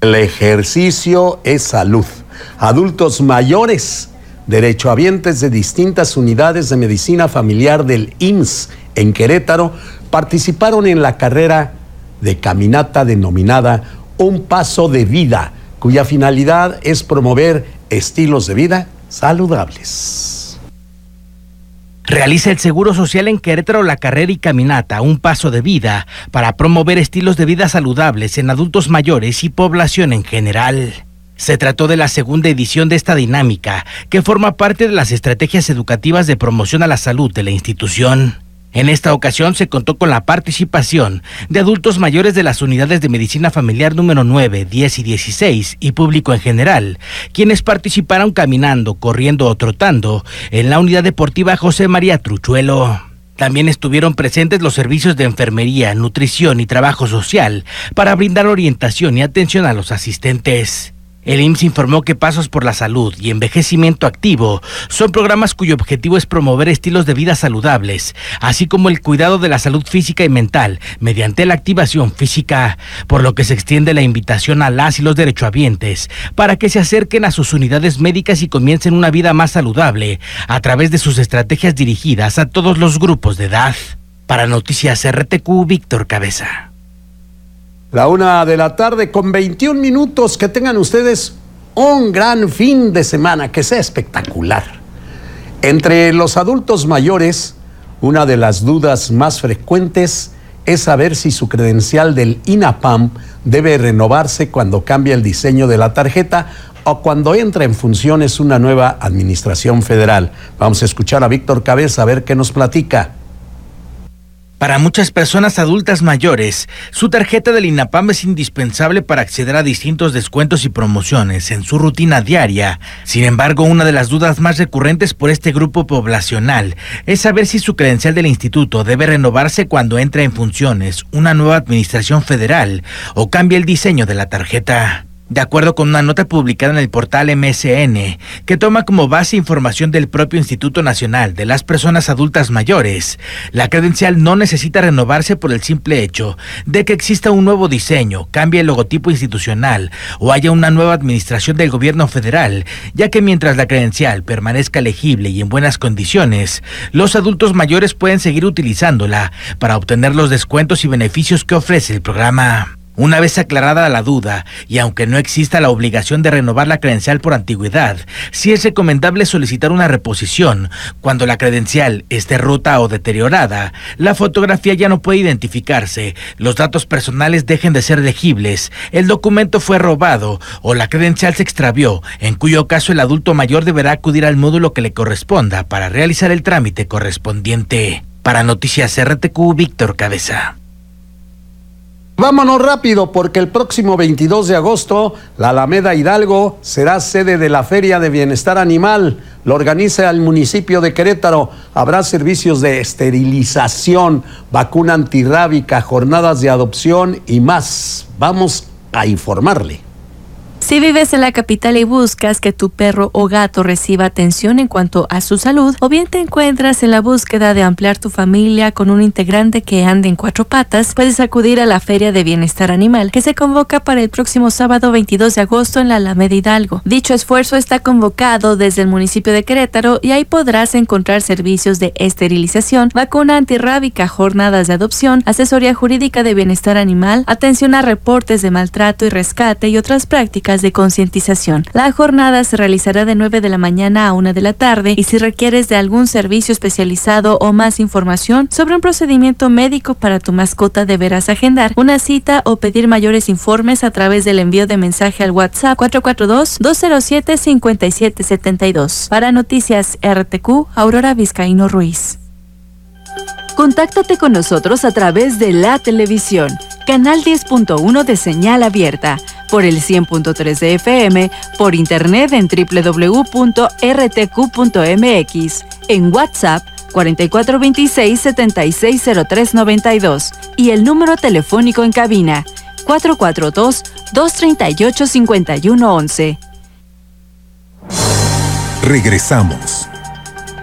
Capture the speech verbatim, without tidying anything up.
El ejercicio es salud. Adultos mayores, derechohabientes de distintas unidades de medicina familiar del I M S S en Querétaro, participaron en la carrera de caminata denominada Un Paso de Vida, cuya finalidad es promover estilos de vida saludables. Realiza el Seguro Social en Querétaro la carrera y caminata Un Paso de Vida para promover estilos de vida saludables en adultos mayores y población en general. Se trató de la segunda edición de esta dinámica, que forma parte de las estrategias educativas de promoción a la salud de la institución. En esta ocasión se contó con la participación de adultos mayores de las unidades de medicina familiar número nueve, diez y dieciséis y público en general, quienes participaron caminando, corriendo o trotando en la unidad deportiva José María Truchuelo. También estuvieron presentes los servicios de enfermería, nutrición y trabajo social para brindar orientación y atención a los asistentes. El I M S S informó que Pasos por la Salud y Envejecimiento Activo son programas cuyo objetivo es promover estilos de vida saludables, así como el cuidado de la salud física y mental mediante la activación física, por lo que se extiende la invitación a las y los derechohabientes para que se acerquen a sus unidades médicas y comiencen una vida más saludable a través de sus estrategias dirigidas a todos los grupos de edad. Para Noticias R T Q, Víctor Cabeza. La una de la tarde con veintiún minutos. Que tengan ustedes un gran fin de semana, que sea espectacular. Entre los adultos mayores, una de las dudas más frecuentes es saber si su credencial del INAPAM debe renovarse cuando cambia el diseño de la tarjeta o cuando entra en funciones una nueva administración federal. Vamos a escuchar a Víctor Cabeza a ver qué nos platica. Para muchas personas adultas mayores, su tarjeta del INAPAM es indispensable para acceder a distintos descuentos y promociones en su rutina diaria. Sin embargo, una de las dudas más recurrentes por este grupo poblacional es saber si su credencial del instituto debe renovarse cuando entra en funciones una nueva administración federal o cambia el diseño de la tarjeta. De acuerdo con una nota publicada en el portal M S N, que toma como base información del propio Instituto Nacional de las Personas Adultas Mayores, la credencial no necesita renovarse por el simple hecho de que exista un nuevo diseño, cambie el logotipo institucional o haya una nueva administración del gobierno federal, ya que mientras la credencial permanezca legible y en buenas condiciones, los adultos mayores pueden seguir utilizándola para obtener los descuentos y beneficios que ofrece el programa. Una vez aclarada la duda, y aunque no exista la obligación de renovar la credencial por antigüedad, sí es recomendable solicitar una reposición cuando la credencial esté rota o deteriorada, la fotografía ya no puede identificarse, los datos personales dejen de ser legibles, el documento fue robado o la credencial se extravió, en cuyo caso el adulto mayor deberá acudir al módulo que le corresponda para realizar el trámite correspondiente. Para Noticias R T Q, Víctor Cabeza. Vámonos rápido, porque el próximo veintidós de agosto la Alameda Hidalgo será sede de la Feria de Bienestar Animal. Lo organiza el municipio de Querétaro. Habrá servicios de esterilización, vacuna antirrábica, jornadas de adopción y más. Vamos a informarle. Si vives en la capital y buscas que tu perro o gato reciba atención en cuanto a su salud, o bien te encuentras en la búsqueda de ampliar tu familia con un integrante que ande en cuatro patas, puedes acudir a la Feria de Bienestar Animal, que se convoca para el próximo sábado veintidós de agosto en la Alameda Hidalgo. Dicho esfuerzo está convocado desde el municipio de Querétaro y ahí podrás encontrar servicios de esterilización, vacuna antirrábica, jornadas de adopción, asesoría jurídica de bienestar animal, atención a reportes de maltrato y rescate y otras prácticas de concientización. La jornada se realizará de nueve de la mañana a una de la tarde, y si requieres de algún servicio especializado o más información sobre un procedimiento médico para tu mascota, deberás agendar una cita o pedir mayores informes a través del envío de mensaje al WhatsApp cuatro cuatro dos, dos cero siete, cinco siete siete dos. Para Noticias R T Q, Aurora Vizcaíno Ruiz. Contáctate con nosotros a través de la televisión, canal diez punto uno de señal abierta, por el cien punto tres de F M, por internet en doble u doble u doble u punto r t q punto m x, en WhatsApp cuatro cuatro dos seis, siete seis cero tres nueve dos y el número telefónico en cabina cuatro cuatro dos, dos tres ocho, cinco uno uno uno. Regresamos.